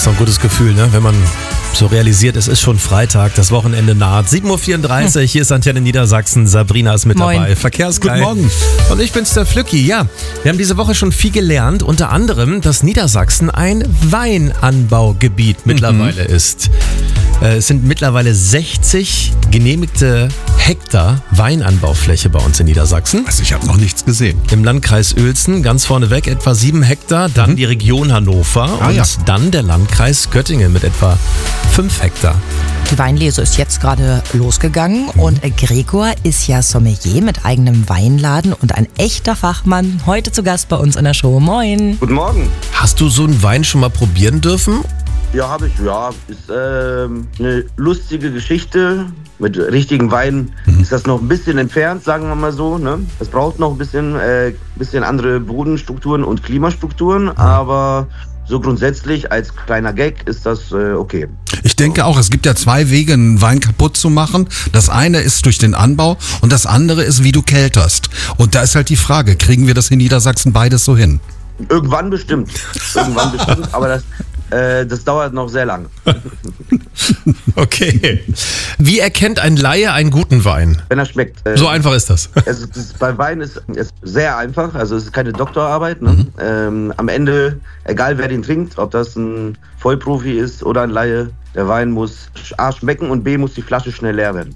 ist doch ein gutes Gefühl, ne? Wenn man so realisiert, es ist schon Freitag, das Wochenende naht. 7.34 Uhr, hier ist Antenne Niedersachsen. Sabrina ist mit dabei. Verkehrsgeil. Guten Morgen. Und ich bin's, der Flücki. Ja, wir haben diese Woche schon viel gelernt. Unter anderem, dass Niedersachsen ein Weinanbaugebiet mittlerweile ist. Es sind mittlerweile 60 genehmigte Hektar Weinanbaufläche bei uns in Niedersachsen. Also ich habe noch nichts gesehen. Im Landkreis Uelzen ganz vorneweg etwa 7 Hektar, dann die Region Hannover und dann der Landkreis Göttingen mit etwa 5 Hektar. Die Weinlese ist jetzt gerade losgegangen und Gregor ist ja Sommelier mit eigenem Weinladen und ein echter Fachmann. Heute zu Gast bei uns in der Show. Moin. Guten Morgen. Hast du so einen Wein schon mal probieren dürfen? Ja, habe ich. Ja, ist eine lustige Geschichte. Mit richtigen Wein ist das noch ein bisschen entfernt, sagen wir mal so. Ne? Es braucht noch ein bisschen andere Bodenstrukturen und Klimastrukturen, aber so grundsätzlich als kleiner Gag ist das okay. Ich denke auch, es gibt ja 2 Wege, einen Wein kaputt zu machen. Das eine ist durch den Anbau und das andere ist, wie du kelterst. Und da ist halt die Frage, kriegen wir das in Niedersachsen beides so hin? Irgendwann bestimmt, aber das dauert noch sehr lange. Okay. Wie erkennt ein Laie einen guten Wein? Wenn er schmeckt. So einfach ist das. Bei Wein ist es sehr einfach, also es ist keine Doktorarbeit. Ne? Am Ende, egal wer den trinkt, ob das ein Vollprofi ist oder ein Laie, der Wein muss A schmecken und B muss die Flasche schnell leer werden.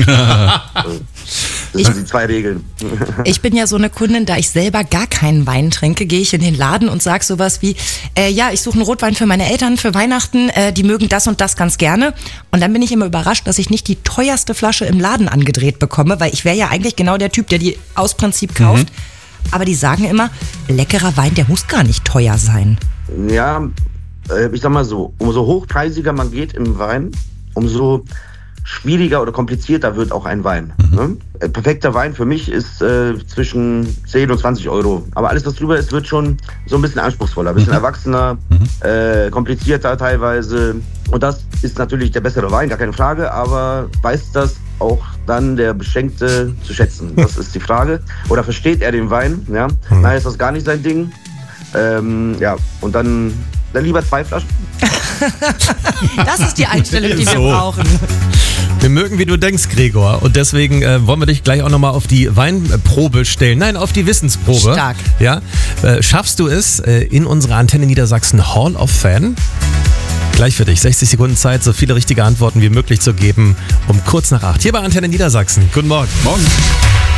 Das sind die 2 Regeln. Ich bin ja so eine Kundin, da ich selber gar keinen Wein trinke, gehe ich in den Laden und sage sowas wie, ich suche einen Rotwein für meine Eltern für Weihnachten, die mögen das und das ganz gerne. Und dann bin ich immer überrascht, dass ich nicht die teuerste Flasche im Laden angedreht bekomme, weil ich wäre ja eigentlich genau der Typ, der die aus Prinzip kauft. Aber die sagen immer, leckerer Wein, der muss gar nicht teuer sein. Ja, ich sag mal so, umso hochpreisiger man geht im Wein, umso schwieriger oder komplizierter wird auch ein Wein. Ne? Perfekter Wein für mich ist zwischen 10 und 20 Euro. Aber alles, was drüber ist, wird schon so ein bisschen anspruchsvoller, ein bisschen erwachsener, komplizierter teilweise. Und das ist natürlich der bessere Wein, gar keine Frage, aber weiß das auch dann der Beschenkte zu schätzen? Das ist die Frage. Oder versteht er den Wein? Ja? Nein, ist das gar nicht sein Ding. Und dann lieber 2 Flaschen. Das ist die Einstellung, die wir brauchen. Wir mögen, wie du denkst, Gregor. Und deswegen wollen wir dich gleich auch nochmal auf die Weinprobe stellen. Nein, auf die Wissensprobe. Stark. Ja? Schaffst du es in unserer Antenne Niedersachsen Hall of Fame? Gleich für dich. 60 Sekunden Zeit, so viele richtige Antworten wie möglich zu geben. Um kurz nach 8. Hier bei Antenne Niedersachsen. Guten Morgen. Morgen.